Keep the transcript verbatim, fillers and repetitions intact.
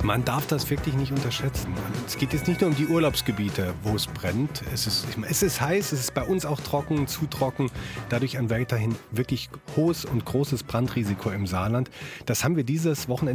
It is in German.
Man darf das wirklich nicht unterschätzen. Es geht jetzt nicht nur um die Urlaubsgebiete, wo es brennt. Es ist, ich meine, es ist heiß, es ist bei uns auch trocken, zu trocken. Dadurch ein weiterhin wirklich hohes und großes Brandrisiko im Saarland. Das haben wir dieses Wochenende